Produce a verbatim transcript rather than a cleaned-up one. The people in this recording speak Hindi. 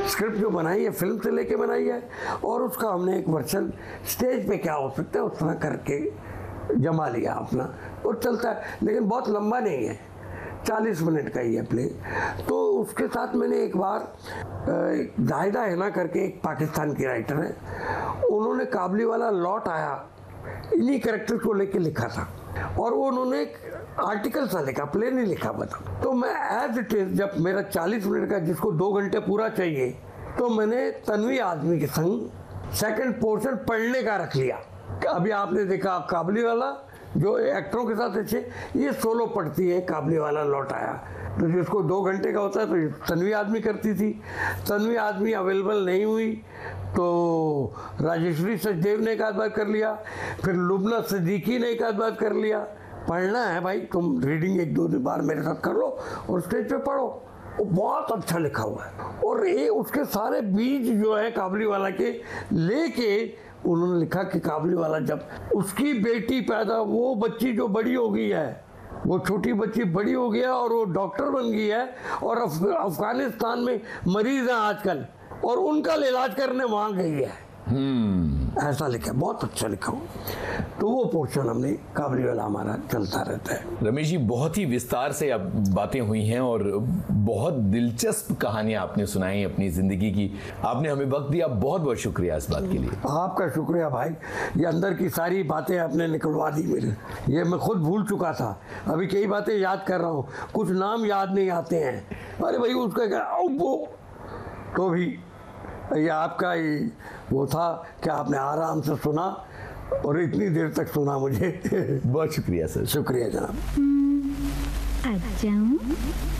स्क्रिप्ट जो बनाई है फिल्म से लेके बनाई है, और उसका हमने एक वर्जन स्टेज पे क्या हो सकता है उस तरह करके जमा लिया अपना, और चलता है। लेकिन बहुत लंबा नहीं है, चालीस मिनट का ही है प्ले। तो उसके साथ मैंने एक बार जाहिदा हिना करके एक पाकिस्तान की राइटर है, उन्होंने काबली वाला लौट आया इन्हीं कैरेक्टर को लेके लिखा था, और वो उन्होंने एक आर्टिकल सा लिखा, प्ले नहीं लिखा बता। तो मैं एज इट इज, जब मेरा चालीस मिनट का जिसको दो घंटे पूरा चाहिए, तो मैंने तन्वी आदमी के संग सेकंड पोर्शन पढ़ने का रख लिया। अभी आपने देखा काबली वाला जो एक्टरों के साथ अच्छे, ये सोलो पढ़ती है काबली वाला लौट आया, तो जिसको दो घंटे का होता है तो तन्वी आदमी करती थी। तन्वी आदमी अवेलेबल नहीं हुई तो राजेश्वरी सचदेव ने एक आध बार कर लिया, फिर लुबना सिद्दीकी ने एक आध बार कर लिया। पढ़ना है भाई, तुम रीडिंग एक दो बार मेरे साथ कर लो और स्टेज पे पढ़ो। वो बहुत अच्छा लिखा हुआ है, और ये उसके सारे बीज जो है काबली वाला के लेके उन्होंने लिखा कि काबली वाला जब उसकी बेटी पैदा, वो बच्ची जो बड़ी हो गई है, वो छोटी बच्ची बड़ी हो गई है और वो डॉक्टर बन गई है, और अफ, अफगानिस्तान में मरीज हैं आजकल, और उनका इलाज करने वहाँ गई है। हम्म ऐसा लिखा, बहुत अच्छा लिखा हो। तो वो पोर्शन हमने काबली वाला हमारा चलता रहता है। रमेश जी, बहुत ही विस्तार से अब बातें हुई हैं और बहुत दिलचस्प कहानियां आपने सुनाई अपनी जिंदगी की। आपने हमें वक्त दिया, बहुत बहुत शुक्रिया इस बात के लिए। आपका शुक्रिया भाई, ये अंदर की सारी बातें आपने निकलवा दी मेरे, ये मैं खुद भूल चुका था, अभी कई बातें याद कर रहा हूँ, कुछ नाम याद नहीं आते हैं। अरे भाई उसका क्या वो, तो भी ये आपका ही वो था कि आपने आराम से सुना और इतनी देर तक सुना मुझे। बहुत शुक्रिया सर। शुक्रिया जनाब। आ जाऊं?